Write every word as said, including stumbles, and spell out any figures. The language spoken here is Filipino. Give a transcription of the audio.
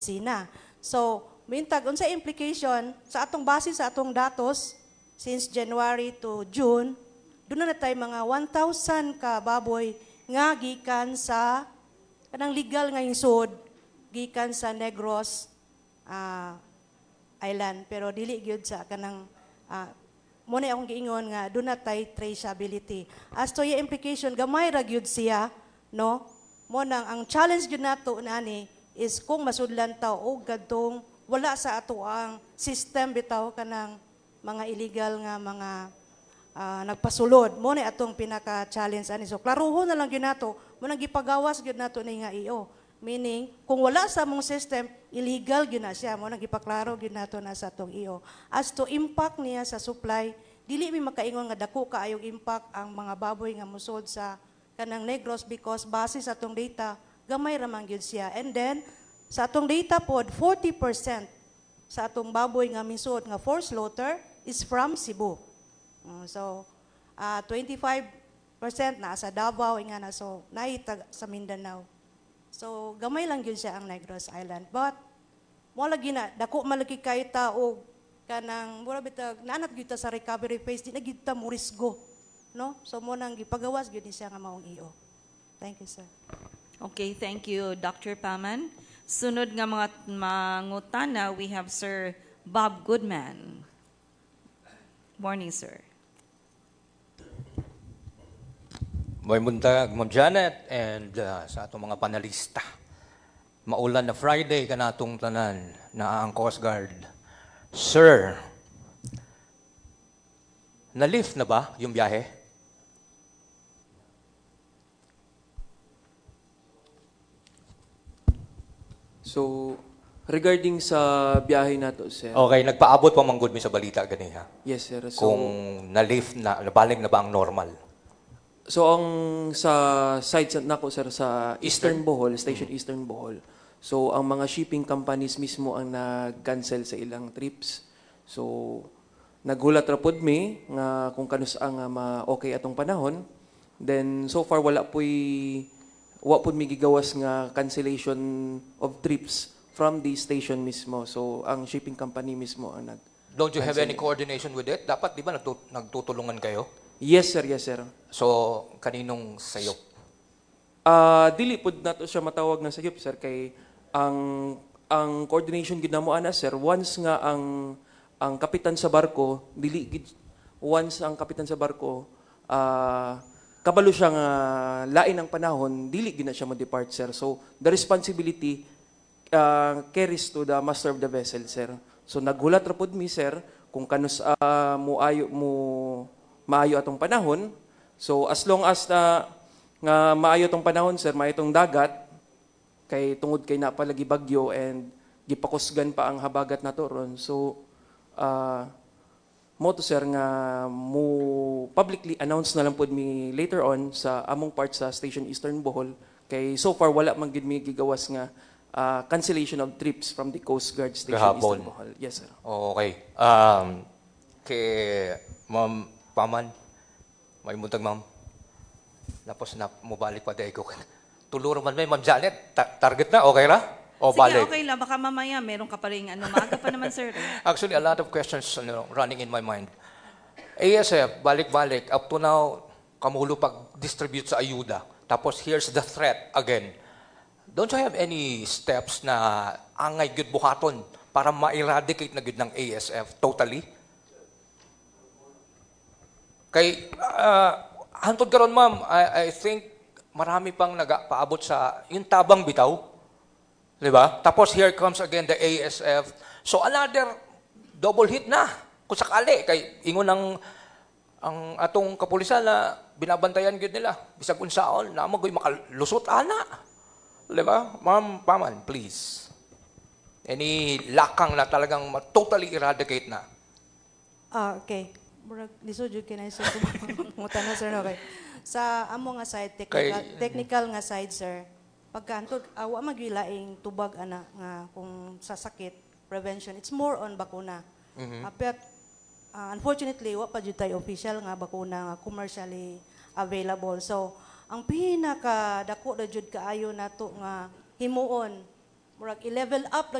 sina. So, mintag unsa implication sa atong base sa atong datos since January to June, doon na tayo mga one thousand ka baboy nga gikan sa kanang legal nga insud gikan sa Negros uh, Island, pero dili gyud sa kanang uh, mo na akong giingon nga doon na tayo traceability. As to yung implication, gamay ra gyud siya, no? Mo nang ang challenge gyud nato nani is kung masudlan taw og kadtong wala sa ato ang system bitaw kanang mga illegal nga mga uh, nagpasulod, mo na atong pinaka-challenge ani. So klaruhon na lang gyud nato, mo nang gipagawas gyud nato ni nga I O. Meaning, kung wala sa mong system, illegal gyud na siya, mo nang gipaklaro gyud nato na sa atong I O. As to impact niya sa supply, dili mi makaingon nga dako kaayong impact ang mga baboy nga musod sa kanang Negros because base sa atong data, gamay ra man gyud siya. And then, sa atong data pod, forty percent sa atong baboy nga misud nga for slaughter is from Cebu. Uh, so, uh, twenty-five percent na sa Davao, nga na, so, naitag sa Mindanao. So, gamay lang yun siya ang Negros Island. But, mo lagi na, dako malaki kayo tao, kanang, mura bitag, naanat gyud ta sa recovery phase, di na gyud ta mo risgo. No? So, mo nang gipagawas gyud ni siya nga maong I O. Thank you, sir. Okay, thank you, Doctor Paman. Sunod nga mga mangutana, we have Sir Bob Goodman. Morning, sir. May buntag, Ma'am Janet, and uh, sa atong mga panalista. Maulan na Friday ka natong tanan na ang Coast Guard. Sir, na-lift na ba yung biyahe? So, regarding sa biyahe nato, sir. Okay, nagpaabot pa manggod mi sa balita ganiha. Yes, sir. So, Kung na-lift na, nabalik na ba ang normal? So, ang sa site nako, sir, sa Eastern Eastern? Bohol, Station mm-hmm. Eastern Bohol. So, ang mga shipping companies mismo ang nag-cancel sa ilang trips. So, naghulat ra pod mi nga kung kanus ang uh, ma-okay atong panahon. Then, so far, wala po'y wa pod mi gigawas nga cancellation of trips from the station mismo. So, ang shipping company mismo ang nag Don't you have any coordination with it? Dapat, di ba, nagtut- nagtutulungan kayo? Yes, sir. Yes, sir. So, kaninong sayop? Ah, dili pod nato siya matawag na sayop, sir, kay ang ang coordination gid namo ana, sir, once nga ang ang kapitan sa barko dili gid once ang kapitan sa barko ah kabalo siya nga lain ang panahon, dili gid na siya mo-depart, sir. So, the responsibility uh, carries to the master of the vessel, sir. So, naghulat ra pod mi, sir, kung kanus uh, mo ayo mo maayo atong panahon. So, as long as na nga maayo tong panahon, sir, maayo tong dagat, kay tungod kay napalagi bagyo and gipakusgan pa ang habagat nato ron. So, uh, mo to, sir, nga mo publicly announce na lang pod mi later on sa among part sa Station Eastern Bohol. Kay so far, wala man gid mi gigawas nga uh, cancellation of trips from the Coast Guard Station Kahapon. Eastern Bohol. Yes, sir. Okay. Um, kay Ma'am Paman, may buntag, ma'am. Tapos na mubalik pa dahil ko. Tuluro man may Ma'am Janet, ta- target na, okay ra? O Sige, balik? okay lang. Baka mamaya meron ka pa rin, ano, maaga pa naman, sir. Eh. Actually, a lot of questions ano, running in my mind. A S F, balik-balik, up to now, kamulo pag-distribute sa ayuda. Tapos here's the threat again. Don't you have any steps na angay gyud buhaton para ma-eradicate na gyud ng A S F totally? Kay, uh, hantod karon, ma'am, I, I think marami pang nagapaabot sa yung tabang bitaw. Di ba? Tapos here comes again the A S F. So another double hit na. Kung sakali, kay ingon ang ang atong kapulisan na binabantayan gyud nila. Bisag unsaon, na magoy makalusot ana. Di ba? Ma'am Paman, please. Any lakang na talagang totally eradicate na? Ah, okay. Murag lisod jud kinay sa mutan na, sir, okay. Sa amo nga side technical Kay- technical nga side, sir. Pagkantod awa magilaing tubag ana nga kung sa sakit prevention, it's more on bakuna. Mhm. Uh, but uh, unfortunately wa pa jud tay official nga bakuna nga commercially available. So ang pinaka dako na jud kaayo nato nga himuon murag i-level up